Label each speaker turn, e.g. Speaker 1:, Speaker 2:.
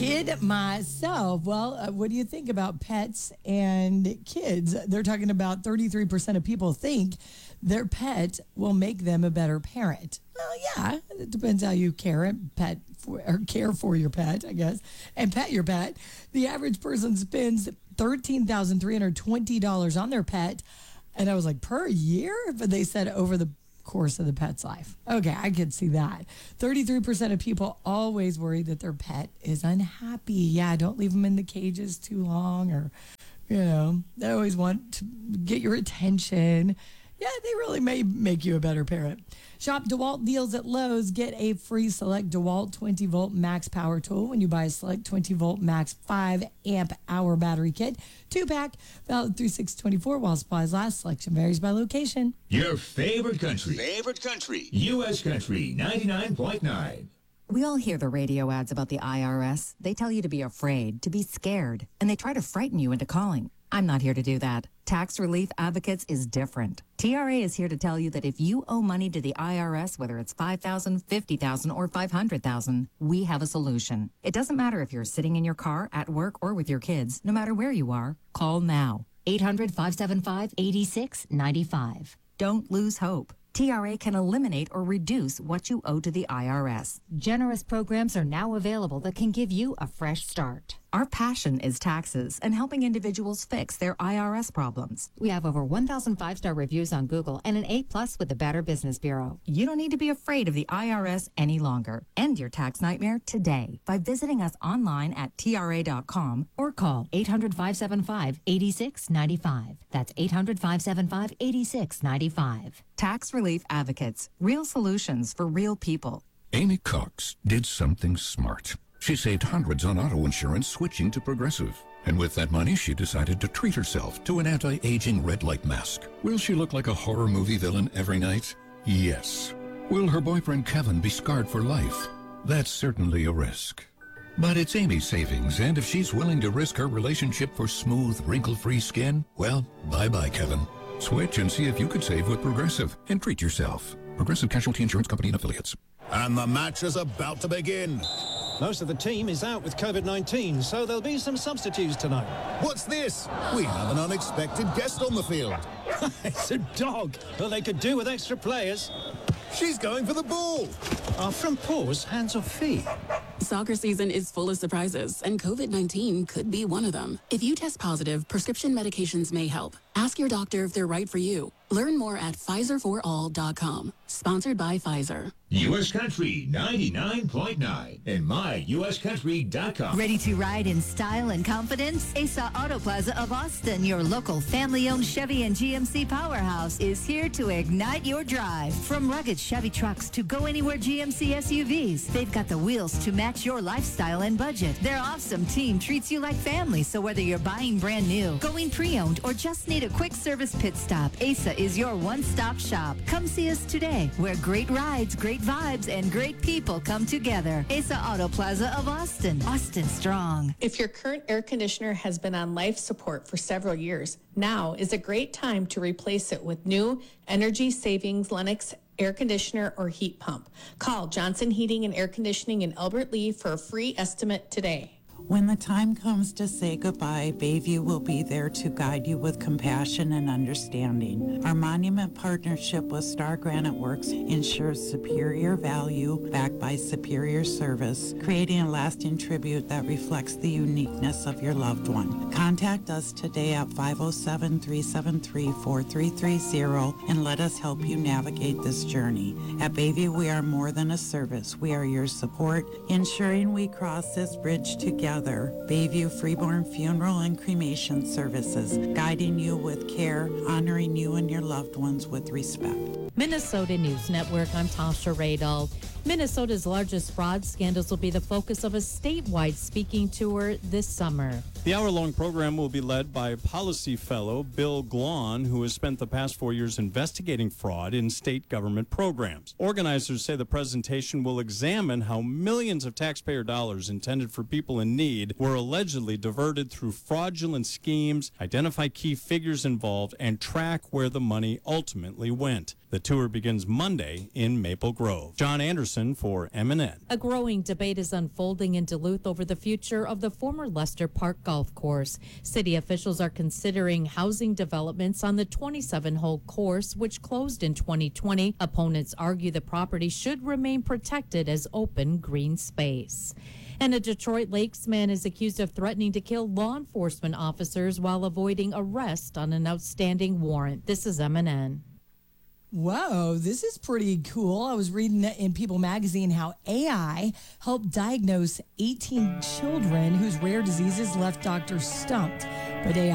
Speaker 1: kid myself. Well, what do you think about pets and kids? They're talking about 33% of people think their pet will make them a better parent. Well, yeah, it depends how you care for your pet, I guess, and pet your pet. The average person spends $13,320 on their pet, and I was like, per year? But they said over the course of the pet's life. Okay, I could see that. 33% of people always worry that their pet is unhappy. Yeah, don't leave them in the cages too long, or, they always want to get your attention. Yeah, they really may make you a better parent. Shop DeWalt deals at Lowe's. Get a free Select DeWalt 20-volt max power tool when you buy a Select 20-volt max 5-amp-hour battery kit. 2-pack, valid through 6/24 while supplies last. Selection varies by location.
Speaker 2: Your favorite country. U.S. Country 99.9.
Speaker 3: We all hear the radio ads about the IRS. They tell you to be afraid, to be scared, and they try to frighten you into calling. I'm not here to do that. Tax Relief Advocates is different. TRA is here to tell you that if you owe money to the IRS, whether it's $5,000, $50,000, or $500,000, we have a solution. It doesn't matter if you're sitting in your car, at work, or with your kids. No matter where you are, call now. 800-575-8695. Don't lose hope. TRA can eliminate or reduce what you owe to the IRS.
Speaker 4: Generous programs are now available that can give you a fresh start.
Speaker 3: Our passion is taxes and helping individuals fix their IRS problems.
Speaker 4: We have over 1,000 5-star reviews on Google and an A+ with the Better Business Bureau.
Speaker 3: You don't need to be afraid of the IRS any longer. End your tax nightmare today by visiting us online at TRA.com
Speaker 4: or call 800-575-8695. That's 800-575-8695.
Speaker 3: Tax Relief Advocates. Real solutions for real people.
Speaker 5: Amy Cox did something smart. She saved hundreds on auto insurance switching to Progressive. And with that money, she decided to treat herself to an anti-aging red light mask. Will she look like a horror movie villain every night? Yes. Will her boyfriend Kevin be scarred for life? That's certainly a risk. But it's Amy's savings, and if she's willing to risk her relationship for smooth, wrinkle-free skin, well, bye-bye, Kevin. Switch and see if you could save with Progressive and treat yourself. Progressive Casualty Insurance Company and Affiliates.
Speaker 6: And the match is about to begin.
Speaker 7: Most of the team is out with COVID-19, so there'll be some substitutes tonight.
Speaker 6: What's this? We have an unexpected guest on the field.
Speaker 7: It's a dog. Well, they could do with extra players.
Speaker 6: She's going for the ball.
Speaker 7: Are front paws hands or feet?
Speaker 8: Soccer season is full of surprises, and COVID-19 could be one of them. If you test positive, prescription medications may help. Ask your doctor if they're right for you. Learn more at PfizerForAll.com. Sponsored by Pfizer.
Speaker 2: U.S. Country 99.9 and myuscountry.com.
Speaker 9: Ready to ride in style and confidence? Asa Auto Plaza of Austin, your local family-owned Chevy and GMC powerhouse, is here to ignite your drive. From rugged Chevy trucks to go-anywhere GMC SUVs, they've got the wheels to match your lifestyle and budget. Their awesome team treats you like family, so whether you're buying brand new, going pre-owned, or just need a quick service pit stop, Asa is your one-stop shop. Come see us today, where great rides, great vibes, and great people come together. Asa Auto Plaza of Austin. Austin strong.
Speaker 10: If your current air conditioner has been on life support for several years, now is a great time to replace it with new energy savings Lennox air conditioner or heat pump. Call Johnson Heating and Air Conditioning in Albert Lea for a free estimate today.
Speaker 11: When the time comes to say goodbye, Bayview will be there to guide you with compassion and understanding. Our monument partnership with Star Granite Works ensures superior value backed by superior service, creating a lasting tribute that reflects the uniqueness of your loved one. Contact us today at 507-373-4330 and let us help you navigate this journey. At Bayview, we are more than a service. We are your support, ensuring we cross this bridge together. Bayview Freeborn Funeral and Cremation Services, guiding you with care, honoring you and your loved ones with respect.
Speaker 12: Minnesota News Network, I'm Tasha Radel. Minnesota's largest fraud scandals will be the focus of a statewide speaking tour this summer.
Speaker 13: The hour-long program will be led by policy fellow Bill Glahn, who has spent the past 4 years investigating fraud in state government programs. Organizers say the presentation will examine how millions of taxpayer dollars intended for people in need were allegedly diverted through fraudulent schemes, identify key figures involved, and track where the money ultimately went. The tour begins Monday in Maple Grove. John Anderson for MNN.
Speaker 12: A growing debate is unfolding in Duluth over the future of the former Lester Park golf course. City officials are considering housing developments on the 27-hole course, which closed in 2020. Opponents argue the property should remain protected as open green space. And a Detroit Lakes man is accused of threatening to kill law enforcement officers while avoiding arrest on an outstanding warrant. This is MNN.
Speaker 1: Whoa, this is pretty cool. I was reading in People magazine how AI helped diagnose 18 children whose rare diseases left doctors stumped. But AI